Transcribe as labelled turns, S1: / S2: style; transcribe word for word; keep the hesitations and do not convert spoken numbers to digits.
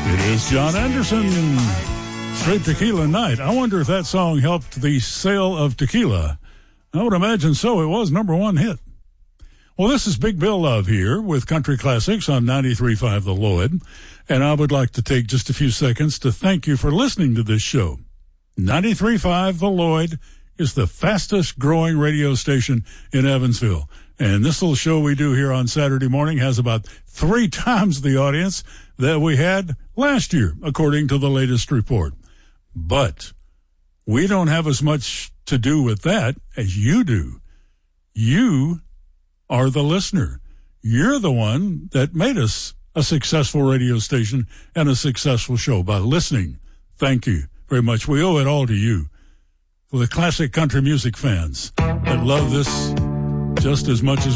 S1: It is John Anderson, Straight Tequila Night. I wonder if that song helped the sale of tequila. I would imagine so. It was number one hit. Well, this is Big Bill Love here with Country Classics on ninety-three point five The Lloyd. And I would like to take just a few seconds to thank you for listening to this show. ninety-three point five The Lloyd is the fastest growing radio station in Evansville. And this little show we do here on Saturday morning has about three times the audience that we had last year, according to the latest report. But we don't have as much to do with that as you do. You are the listener. You're the one that made us a successful radio station and a successful show by listening. Thank you very much. We owe it all to you. For the classic country music fans that love this just as much as